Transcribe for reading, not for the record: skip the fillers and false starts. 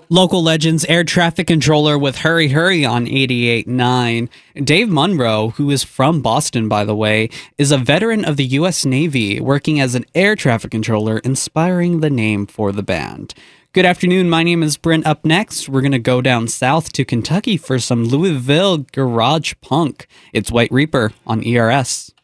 Local Legends air traffic controller with Hurry Hurry on 88.9. Dave Munro, who is from Boston, by the way, is a veteran of the U.S. Navy, working as an air traffic controller, inspiring the name for the band. Good afternoon, my name is Brent. Up next, we're going to go down south to Kentucky for some Louisville garage punk. It's White Reaper on ERS.